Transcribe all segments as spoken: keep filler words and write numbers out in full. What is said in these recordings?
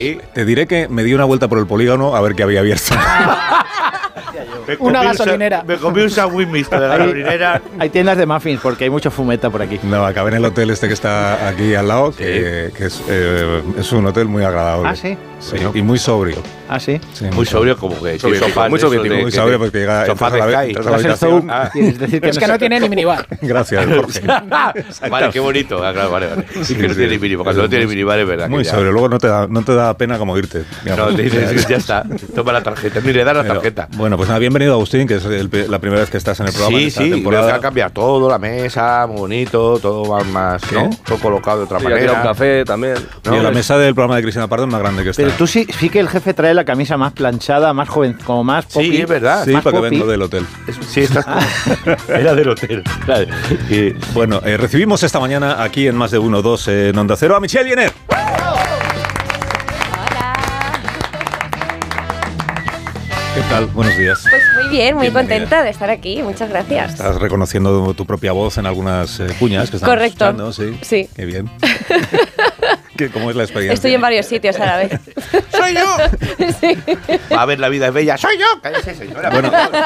Te diré que me di una vuelta por el polígono a ver qué había abierto. Una gasolinera. Me comí un sándwich mixto de gasolinera. Hay tiendas de muffins porque hay mucho fumeta por aquí. No, acabé en el hotel este que está aquí al lado, que, sí. que es, eh, es un hotel muy agradable. ¿Ah, sí? Sí, bueno. Y muy sobrio. ¿Ah, sí? sí muy sobrio, como que soviético, muy soviético. Muy sobrio porque llega sofá de Sky. Es decir, que es que no tiene ni minibar. Gracias, Jorge. Vale, qué bonito. Ah, claro, vale, vale. Sí, que no tiene minibar. Cuando no tiene minibar es verdad. Muy sobrio. Luego no te da, no te da pena como irte. No, te dices, ya está. Toma la tarjeta. Ni le das la tarjeta. Bueno, pues nada, bienvenido Agustín, que es el, la primera vez que estás en el programa. Sí, sí. Creo que ha cambiado todo, la mesa, muy bonito, todo va más, ¿no? Todo colocado de otra sí, manera. Un café también. ¿No? Y la mesa del programa de Cristina Pardo es más grande que esta. Pero tú sí, sí que el jefe trae la camisa más planchada, más joven, como más popi. Sí, es verdad. Sí, porque vengo del hotel. Sí, estás como... Era del hotel. Claro. Y, bueno, eh, recibimos esta mañana aquí en Más de Uno dos en Onda Cero a Michelle Jenner. ¿Qué tal? Buenos días. Pues muy bien, muy Bienvenida. Contenta de estar aquí. Muchas gracias. Estás reconociendo tu propia voz en algunas eh, cuñas que estamos Correcto. escuchando, sí. Sí. Qué bien. ¿Cómo es la experiencia? Estoy en varios sitios a la vez. ¡Soy yo! Sí. Va a ver, la vida es bella. ¡Soy yo! Cállese, señora. Bueno,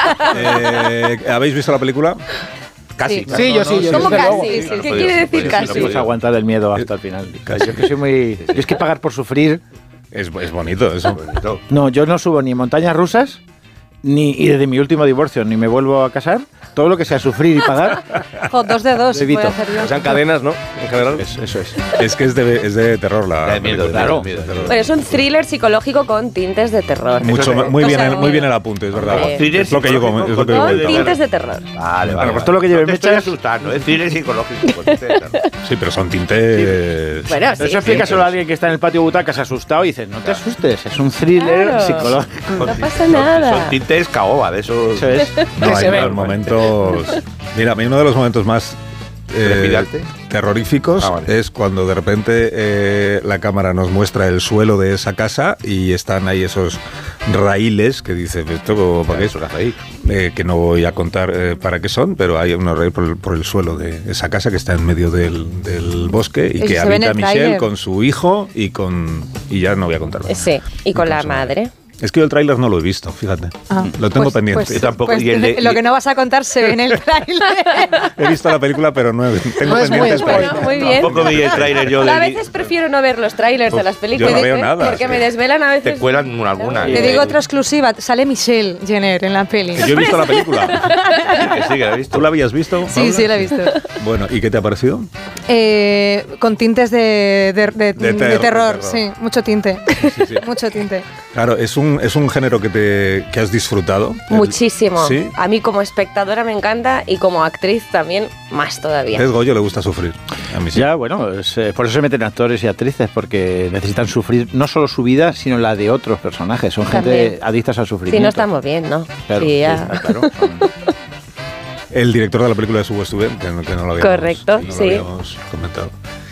eh, ¿habéis visto la película? Casi. Sí, sí, yo sí. Yo ¿Cómo desde casi? luego. Sí, Sí, ¿Qué no quiere podía, decir no casi? No puedes aguantar el miedo hasta el final. Yo es que soy muy... Yo es que pagar por sufrir... Es, es bonito eso. No, yo no subo ni montañas rusas, ni y desde mi último divorcio, ni me vuelvo a casar. Todo lo que sea sufrir y pagar... Jo, dos de dos. Evito. Voy a hacer yo. O sea, en cadenas, ¿no? En general. Es, eso es. Es que es de, es de terror la De miedo, película. claro. Miedo, Bueno, es un thriller psicológico con tintes de terror. Mucho, Eso es- muy, o bien sea, el, muy bien el apunte, es verdad. Eh, Thriller Es lo que yo como- es lo que yo Con comento. tintes de terror. Vale, vale. Bueno, pues vale. todo lo que lleve no te estoy mechas- asustando, es cine psicológico. Pues, Sí, pero son tintes... Bueno, Pero sí. eso explica sí. solo a alguien que está en el patio butacas asustado y dice, no te asustes, es un thriller Claro. psicológico. No pasa Son- nada. Son tintes caoba, de esos. Eso es. No, hay se ve. unos momentos... Mira, a mí uno de los momentos más eh, ¿Trepidante? terroríficos Ah, vale. es cuando de repente eh, la cámara nos muestra el suelo de esa casa y están ahí esos raíles que dice, ¿esto para qué es? Eh, que no voy a contar eh, para qué son, pero hay unos raíles por el, por el suelo de esa casa que está en medio del, del bosque y Eso que se ve en habita el Michelle tráiler. con su hijo y con y ya no voy a contar más. Sí, y con la Entonces, madre. Es que yo el tráiler no lo he visto, fíjate. Ah, lo tengo pues- pendiente. pues- Yo tampoco. pues y el de- lo y- que no vas a contar se ve en el tráiler. He visto la película, pero no he- tengo No es muy pendientes. spoiler. Bueno, muy bien. Tampoco vi el tráiler yo. A del- veces prefiero no ver los trailers de las películas. yo no veo nada, Porque sí. me desvelan a veces. Te cuelan alguna. Te digo otra exclusiva, sale Michelle Jenner en la peli. Que yo he visto la película. Que sí, que la he visto. ¿Tú la habías visto? Sí, Paula? sí, la he visto. Bueno, ¿y qué te ha parecido? Eh, con tintes de, de, de- De de ter- de terror, terror. sí, mucho tinte. Sí, sí. Mucho tinte. Claro, es un, es un género que, te, que has disfrutado. Muchísimo. Sí. A mí como espectadora me encanta y como actriz también más todavía. Es Goyo, le gusta sufrir. A mí sí. Ya, bueno, es, eh, por eso se meten actores y actrices, porque necesitan sufrir no solo su vida, sino la de otros personajes. Son gente También. adictas al sufrimiento. Si no estamos bien, ¿no? Claro, Sí, sí, ya. está claro. Son- El director de la película es Hugo Stuben, que no, que no lo habíamos, Correcto, no lo sí. habíamos comentado.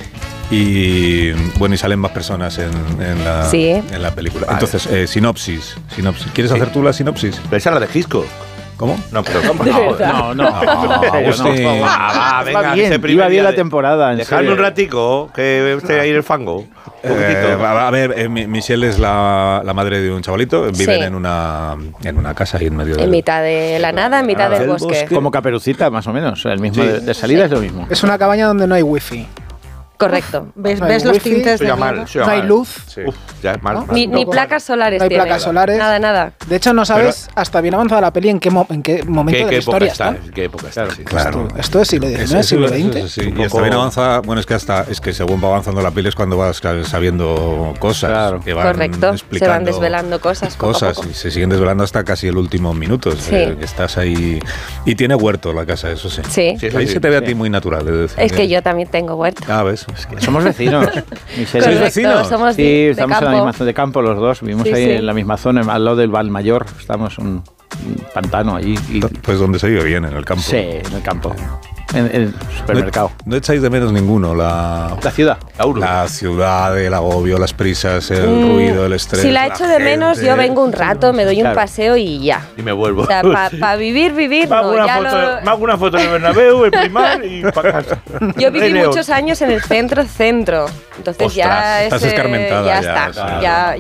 Y bueno, y salen más personas en, en, la, Sí. en la película. Vale. Entonces, eh, sinopsis, sinopsis. ¿Quieres hacer tú la sinopsis? Pero esa es la de Gisco. ¿Cómo? No, pero. De verdad. No, no, No, Agustín. Ah, va, venga, iba bien, ese primer iba bien día la de- temporada. en Dejadme serio. un ratico, que esté ahí en el fango. Un poquitito. Eh, a a ver, eh, Mi- Michelle es la, la madre de un chavalito. Viven Sí. en una en una casa ahí en medio de En mitad de la nada, en mitad Ah, del del bosque. bosque. Como Caperucita, más o menos. El mismo Sí. de, de salida es lo mismo. Es una cabaña donde no hay wifi. Correcto. ¿Ves, No hay ves los wifi, tintes se de llama- miedo? se llama- No hay luz. Uf, ya es mal. ¿No? mal. Ni, ni placas solares No hay tiene. placas solares. Nada, nada. De hecho, no sabes hasta bien avanzada la peli en qué, mo- en qué momento ¿Qué, de qué la época historia está? está. ¿Qué época está? Sí. Claro. Esto, esto es siglo Eso, diecinueve, siglo eso, veinte. eso sí. Un Y poco- hasta bien avanzada, bueno, es que hasta es que según va avanzando la peli es cuando vas claro, sabiendo cosas Claro. que van Correcto. Se van explicando desvelando cosas. poco a cosas poco. y se siguen desvelando hasta casi el último minuto. Sí. Eh, que estás ahí y tiene huerto la casa, eso sí. Sí. Sí, eso Ahí sí. se te ve a Sí. ti muy natural. Es, decir, Es que yo también tengo huerta. Ah, ves. Es que- Somos vecinos. Michelle. ¿Sois Correcto, vecinos? somos Sí, de, de estamos en la campo. misma zona de campo los dos. Vivimos Sí, ahí sí. en la misma zona, al lado del Valmayor. Estamos en un, un pantano allí. Y, Pues donde se vive bien, en el campo. sí, en el campo. En, en el supermercado. No, no echáis de menos ninguno la, La ciudad. la ciudad, el agobio, las prisas, el Mm, ruido, el estrés. Si la echo de menos, gente. yo vengo un rato, me doy Claro. un paseo y ya. Y me vuelvo. O sea, para pa vivir, vivir, Me hago, no, una ya foto, lo- me hago una foto de Bernabéu, el primar y para casa. Yo viví Rey León. muchos años en el centro, centro. Entonces Ostras, ya estás ese- escarmentada ya ya, está. claro. Ya,